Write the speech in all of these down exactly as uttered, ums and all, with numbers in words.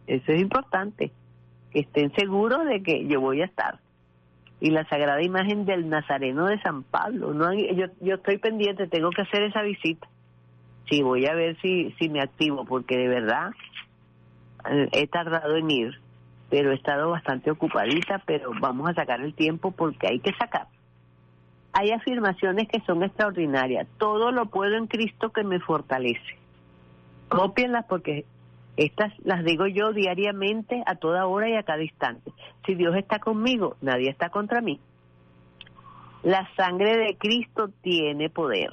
Eso es importante, que estén seguros de que yo voy a estar. Y la sagrada imagen del Nazareno de San Pablo, no, yo, yo estoy pendiente, tengo que hacer esa visita. Sí, voy a ver si, si me activo, porque de verdad eh, he tardado en ir, pero he estado bastante ocupadita, pero vamos a sacar el tiempo porque hay que sacar. Hay afirmaciones que son extraordinarias. Todo lo puedo en Cristo que me fortalece. Cópienlas porque estas las digo yo diariamente, a toda hora y a cada instante. Si Dios está conmigo, nadie está contra mí. La sangre de Cristo tiene poder.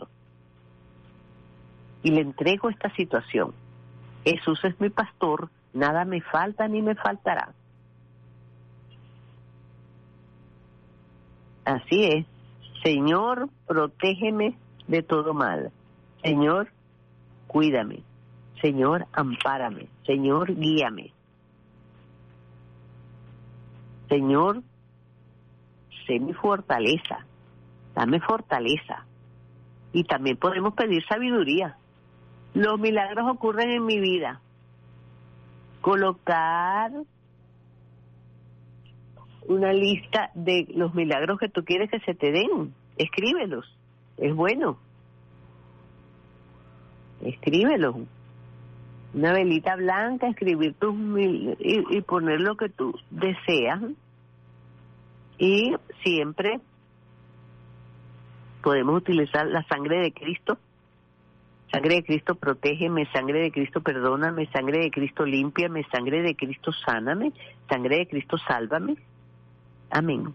Y le entrego esta situación. Jesús es mi pastor, nada me falta ni me faltará. Así es. Señor, protégeme de todo mal. Señor, cuídame. Señor, ampárame. Señor, guíame. Señor, sé mi fortaleza. Dame fortaleza. Y también podemos pedir sabiduría. Los milagros ocurren en mi vida. Colocar una lista de los milagros que tú quieres que se te den. Escríbelos. Es bueno. Escríbelos. Una velita blanca, escribir tus mil y, y poner lo que tú deseas. Y siempre podemos utilizar la sangre de Cristo. Sangre de Cristo, protégeme. Sangre de Cristo, perdóname. Sangre de Cristo, límpiame. Sangre de Cristo, sáname. Sangre de Cristo, sálvame. Amén.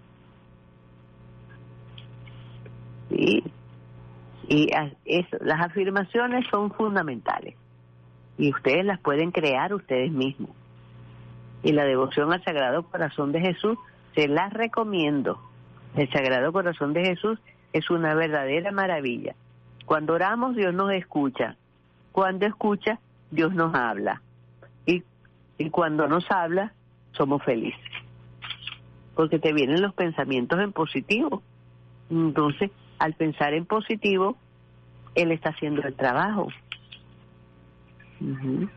Sí. Y eso, las afirmaciones son fundamentales. Y ustedes las pueden crear ustedes mismos. Y la devoción al Sagrado Corazón de Jesús, se las recomiendo. El Sagrado Corazón de Jesús es una verdadera maravilla. Cuando oramos, Dios nos escucha. Cuando escucha, Dios nos habla. Y, y cuando nos habla, somos felices. Porque te vienen los pensamientos en positivo. Entonces, al pensar en positivo, Él está haciendo el trabajo. Uh-huh.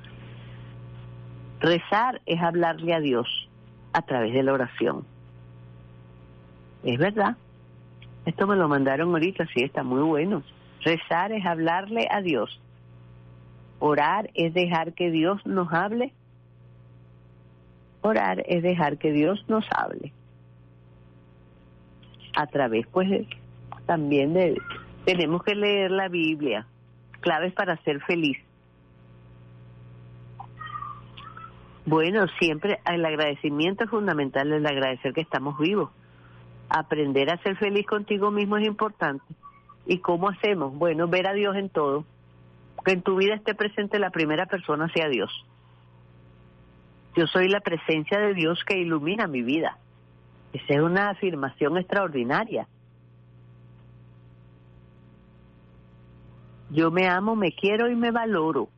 Rezar es hablarle a Dios a través de la oración. Es verdad. Esto me lo mandaron ahorita, sí, está muy bueno. Rezar es hablarle a Dios. Orar es dejar que Dios nos hable. Orar es dejar que Dios nos hable. A través, pues, también de... Tenemos que leer la Biblia. Claves para ser feliz. Bueno, siempre el agradecimiento es fundamental, el agradecer que estamos vivos. Aprender a ser feliz contigo mismo es importante. ¿Y cómo hacemos? Bueno, ver a Dios en todo. Que en tu vida esté presente la primera persona sea Dios. Yo soy la presencia de Dios que ilumina mi vida. Esa es una afirmación extraordinaria. Yo me amo, me quiero y me valoro.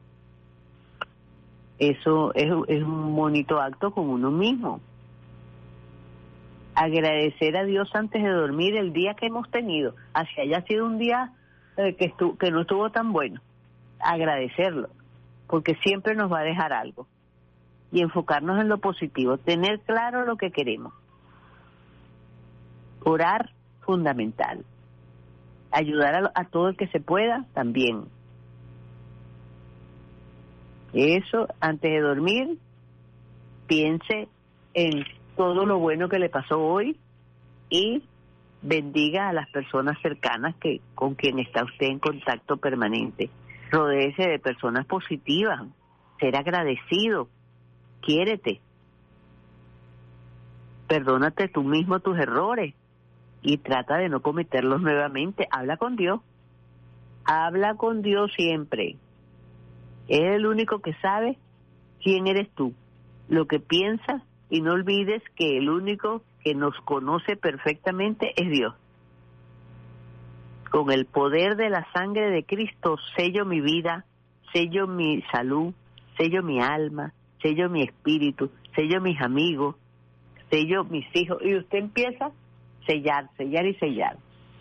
Eso es, es un bonito acto con uno mismo. Agradecer a Dios antes de dormir el día que hemos tenido, así haya sido un día eh, que, estu- que no estuvo tan bueno. Agradecerlo, porque siempre nos va a dejar algo. Y enfocarnos en lo positivo, tener claro lo que queremos. Orar, fundamental. Ayudar a, a todo el que se pueda, también. Eso, antes de dormir, piense en todo lo bueno que le pasó hoy y bendiga a las personas cercanas que con quien está usted en contacto permanente. Rodéese de personas positivas, ser agradecido, quiérete, perdónate tú mismo tus errores y trata de no cometerlos nuevamente. Habla con Dios, habla con Dios siempre. Es el único que sabe quién eres tú, lo que piensas, y no olvides que el único que nos conoce perfectamente es Dios. Con el poder de la sangre de Cristo sello mi vida, sello mi salud, sello mi alma, sello mi espíritu, sello mis amigos, sello mis hijos. Y usted empieza a sellar, sellar y sellar.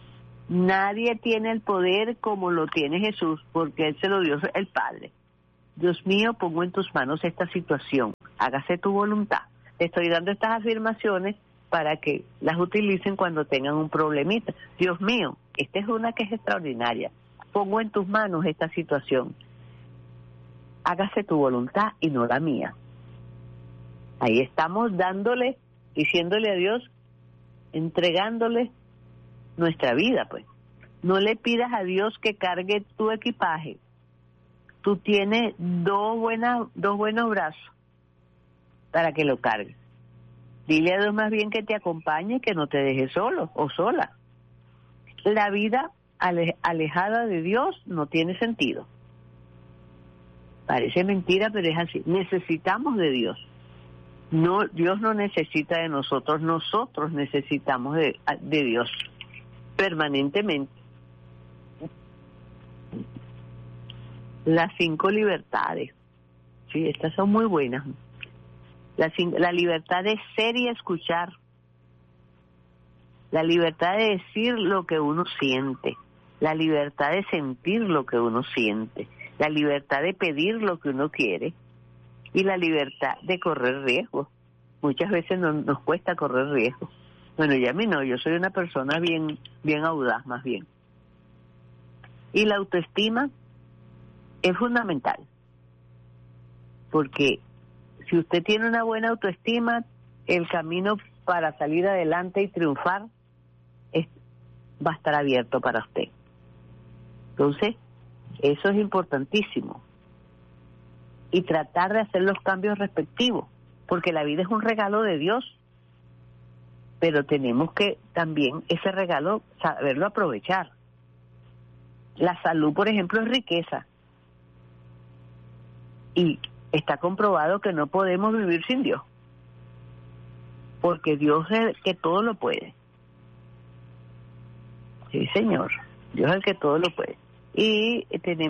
Nadie tiene el poder como lo tiene Jesús, porque Él se lo dio el Padre. Dios mío, pongo en tus manos esta situación, hágase tu voluntad. Te estoy dando estas afirmaciones para que las utilicen cuando tengan un problemita. Dios mío, esta es una que es extraordinaria. Pongo en tus manos esta situación. Hágase tu voluntad y no la mía. Ahí estamos dándole, diciéndole a Dios, entregándole nuestra vida, pues. No le pidas a Dios que cargue tu equipaje. Tú tienes dos buenas, dos buenos brazos para que lo cargues. Dile a Dios más bien que te acompañe, que no te deje solo o sola. La vida ale, alejada de Dios no tiene sentido. Parece mentira, pero es así. Necesitamos de Dios. No, Dios no necesita de nosotros, nosotros necesitamos de, de Dios permanentemente. Las cinco libertades, sí, estas son muy buenas. La, la libertad de ser y escuchar, la libertad de decir lo que uno siente, la libertad de sentir lo que uno siente, la libertad de pedir lo que uno quiere y la libertad de correr riesgos. Muchas veces no, nos cuesta correr riesgos. Bueno, ya a mí no, yo soy una persona bien, bien audaz más bien. Y la autoestima es fundamental, porque si usted tiene una buena autoestima, el camino para salir adelante y triunfar es, va a estar abierto para usted. Entonces, eso es importantísimo. Y tratar de hacer los cambios respectivos, porque la vida es un regalo de Dios, pero tenemos que también ese regalo saberlo aprovechar. La salud, por ejemplo, es riqueza. Y está comprobado que no podemos vivir sin Dios, porque Dios es el que todo lo puede. Sí, Señor, Dios es el que todo lo puede. Y tenemos